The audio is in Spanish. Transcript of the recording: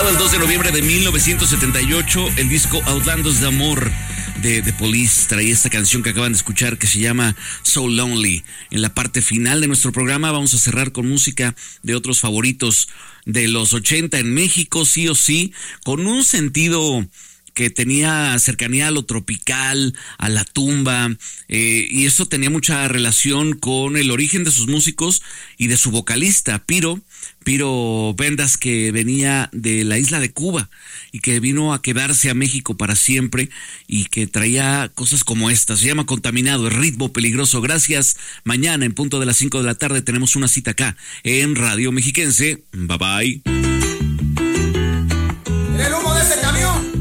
el 2 de noviembre de 1978, el disco Outlandos de Amor de The Police traía esta canción que acaban de escuchar que se llama So Lonely. En la parte final de nuestro programa vamos a cerrar con música de otros favoritos de los 80 en México, sí o sí, con un sentido que tenía cercanía a lo tropical, a la tumba, y eso tenía mucha relación con el origen de sus músicos y de su vocalista, Piro Vendas, que venía de la isla de Cuba y que vino a quedarse a México para siempre y que traía cosas como estas. Se llama Contaminado, el ritmo peligroso. Gracias. Mañana en punto de las 5 de la tarde tenemos una cita acá en Radio Mexiquense. Bye bye.